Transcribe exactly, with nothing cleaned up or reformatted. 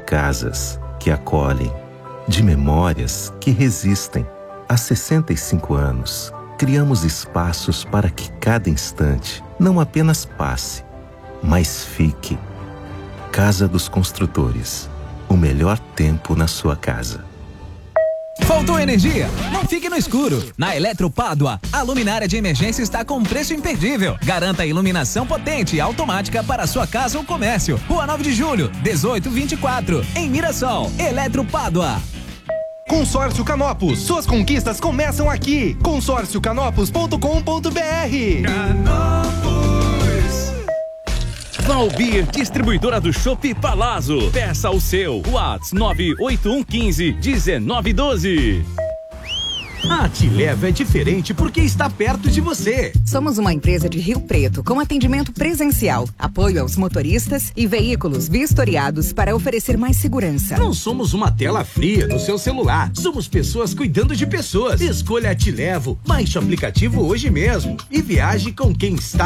casas que acolhem, de memórias que resistem. Há sessenta e cinco anos, criamos espaços para que cada instante não apenas passe, mas fique. Casa dos Construtores. O melhor tempo na sua casa. Faltou energia? Não fique no escuro. Na Eletropádua, a luminária de emergência está com um preço imperdível. Garanta iluminação potente e automática para a sua casa ou comércio. Rua nove de julho, dezoito vinte e quatro, em Mirassol. Eletropádua. Consórcio Canopus. Suas conquistas começam aqui. consórcio canopus ponto com ponto br. Canopus. Valbir, distribuidora do Chopp Palazzo. Peça o seu. WhatsApp nove oito um um cinco um nove um doze. A Atileva é diferente porque está perto de você. Somos uma empresa de Rio Preto com atendimento presencial, apoio aos motoristas e veículos vistoriados para oferecer mais segurança. Não somos uma tela fria no seu celular. Somos pessoas cuidando de pessoas. Escolha Atilevo. Baixe o aplicativo hoje mesmo e viaje com quem está